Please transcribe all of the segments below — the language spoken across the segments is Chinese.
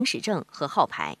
行驶证和号牌。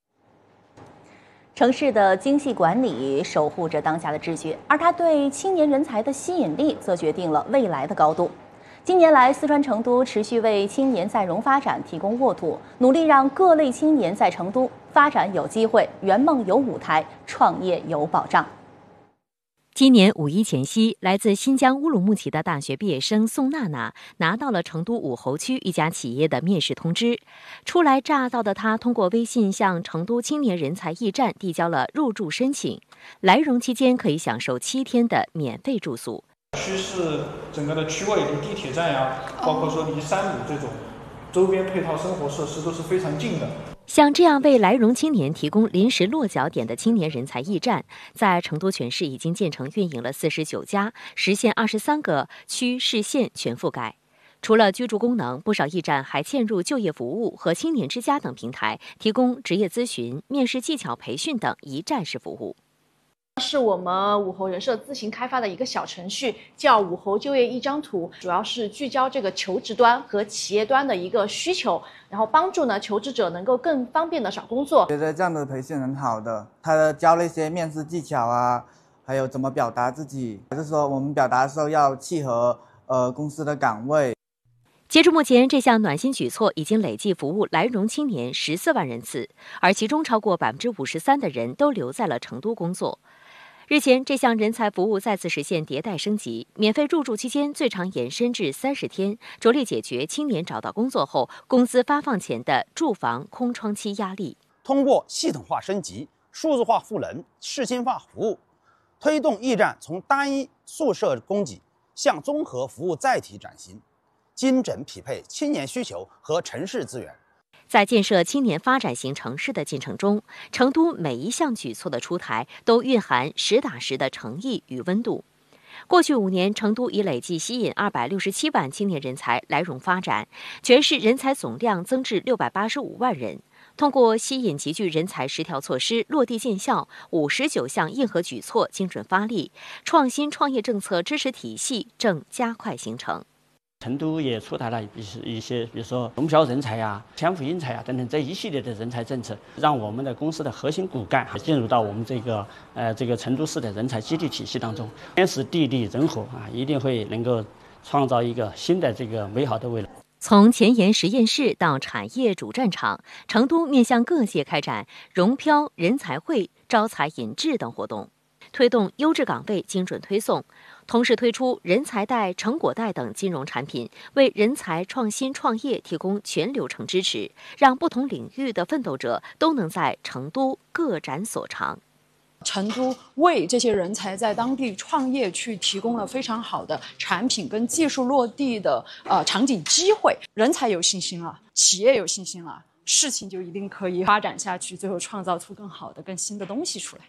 城市的精细管理守护着当下的秩序，而它对青年人才的吸引力则决定了未来的高度。近年来，四川成都持续为青年在蓉发展提供沃土，努力让各类青年在成都发展有机会，圆梦有舞台，创业有保障。 今年五一前夕，来自新疆乌鲁木齐的大学毕业生宋娜娜拿到了成都武侯区一家企业的面试通知。初来乍到的她通过微信向成都青年人才驿站递交了入住申请。来蓉期间可以享受7天的免费住宿。 区是整个的区位离地铁站呀，包括说离山姆这种周边配套生活设施都是非常近的。 像这样为来蓉青年提供临时落脚点的青年人才驿站，在成都全市已经建成运营了49家，实现23个区市县全覆盖。除了居住功能，不少驿站还嵌入就业服务和青年之家等平台，提供职业咨询、面试技巧培训等一站式服务。 是我们武侯人社自行开发的一个小程序，叫武侯就业一张图，主要是聚焦这个求职端和企业端的一个需求，然后帮助求职者能够更方便的找工作。 觉得这样的培训很好的，他教了一些面试技巧啊，还有怎么表达自己，就是说我们表达的时候要契合公司的岗位。 截至目前，这项暖心举措已经累计服务来蓉青年14万人次，而其中超过53%的人都留在了成都工作。日前，这项人才服务再次实现迭代升级，免费入住期间最长延伸至30天，着力解决青年找到工作后工资发放前的住房空窗期压力。 通过系统化升级、数字化赋能、市心化服务，推动驿站从单一宿舍供给向综合服务载体转型，精准匹配青年需求和城市资源。 在建设青年发展型城市的进程中，成都每一项举措的出台都蕴含实打实的诚意与温度。过去5年，成都已累计吸引267万青年人才来蓉发展，全市人才总量增至685万人。通过吸引集聚人才10条措施落地见效，59项硬核举措精准发力，创新创业政策支持体系正加快形成。 成都也出台了一些，比如说中漂人才呀、天赋人才呀等等这一系列的人才政策，让我们的公司的核心骨干进入到我们这个成都市的人才激励体系当中。天时地利人和一定会能够创造一个新的这个美好的未来。 从前沿实验室到产业主战场，成都面向各界开展蓉漂人才会、招才引智等活动，推动优质岗位精准推送，同时推出人才贷、成果贷等金融产品，为人才创新创业提供全流程支持，让不同领域的奋斗者都能在成都各展所长。 成都为这些人才在当地创业去提供了非常好的产品跟技术落地的场景机会，人才有信心了，企业有信心了，事情就一定可以发展下去，最后创造出更好的、更新的东西出来。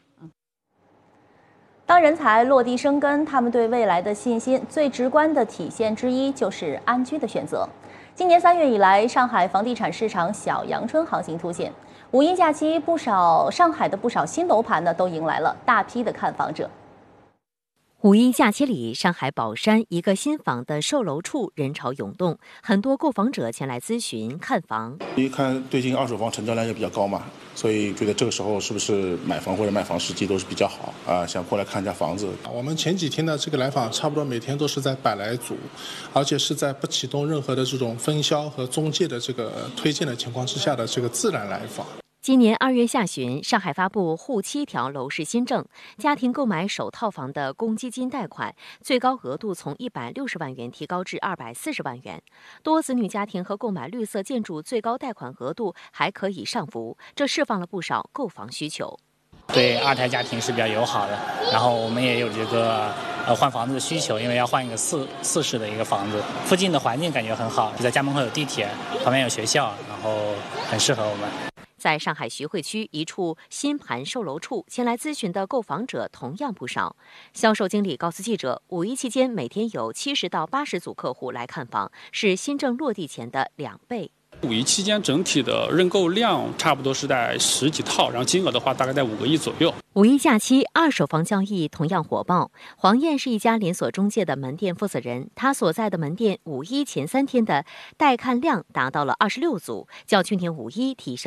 当人才落地生根，他们对未来的信心最直观的体现之一就是安居的选择。今年3月以来，上海房地产市场小阳春行情凸显。五一假期，上海的不少新楼盘都迎来了大批的看房者。 五一假期里，上海宝山一个新房的售楼处人潮涌动，很多购房者前来咨询看房。 一看最近二手房成交量也比较高嘛，所以觉得这个时候是不是买房或者卖房时机都是比较好啊，想过来看一下房子。 我们前几天的这个来访差不多每天都是在100来组，而且是在不启动任何的这种分销和中介的这个推荐的情况之下的这个自然来访。 今年2月下旬，上海发布沪7条楼市新政，家庭购买首套房的公积金贷款最高额度从160万元提高至240万元，多子女家庭和购买绿色建筑最高贷款额度还可以上浮，这释放了不少购房需求。 对2胎家庭是比较友好的，然后我们也有这个换房子的需求，因为要换一个四室的一个房子，附近的环境感觉很好，在家门口有地铁，旁边有学校，然后很适合我们。 在上海徐汇区一处新盘售楼处前来咨询的购房者同样不少。销售经理告诉记者，五一期间每天有70到80组客户来看房，是新政落地前的2倍。 五一期间整体的认购量差不多是在10几套，然后金额的话大概在5个亿左右。 五一假期，二手房交易同样火爆。黄燕是一家连锁中介的门店负责人，他所在的门店五一前3天的带看量达到了26组，较去年五一提升